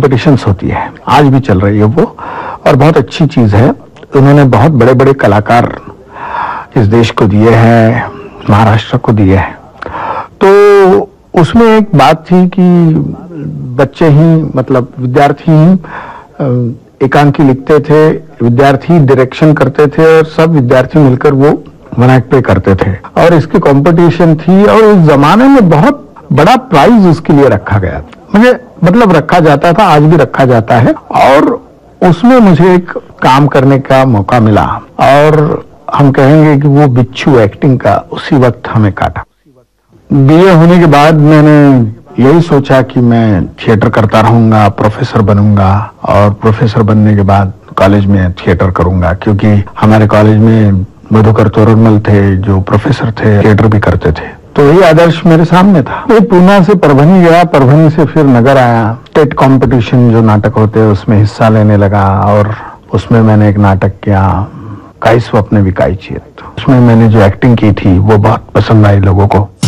Competitions होती है, आज भी चल रही है वो, और बहुत अच्छी चीज है। उन्होंने बहुत बड़े बड़े कलाकार इस देश को दिए हैं, महाराष्ट्र को दिए हैं। तो उसमें एक बात थी कि बच्चे ही, मतलब विद्यार्थी ही एकांकी लिखते थे, विद्यार्थी डायरेक्शन करते थे और सब विद्यार्थी मिलकर वो विनायक पे करते थे, और इसकी कंपटीशन थी। और उस जमाने में बहुत बड़ा प्राइज उसके लिए रखा गया, मुझे मतलब रखा जाता था, आज भी रखा जाता है। और उसमें मुझे एक काम करने का मौका मिला, और हम कहेंगे कि वो बिच्छू एक्टिंग का उसी वक्त हमें काटा। बीए होने के बाद मैंने यही सोचा कि मैं थिएटर करता रहूंगा, प्रोफेसर बनूंगा, और प्रोफेसर बनने के बाद कॉलेज में थिएटर करूंगा, क्योंकि हमारे कॉलेज में मधुकर तोरड़मल थे जो प्रोफेसर थे, थिएटर भी करते थे। तो यही आदर्श मेरे सामने था। मैं पूना से परभनी गया, परभनी से फिर नगर आया, स्टेट कंपटीशन जो नाटक होते हैं उसमें हिस्सा लेने लगा, और उसमें मैंने एक नाटक किया, काई स्वप्न विकाई चेत। उसमें मैंने जो एक्टिंग की थी वो बहुत पसंद आई लोगों को।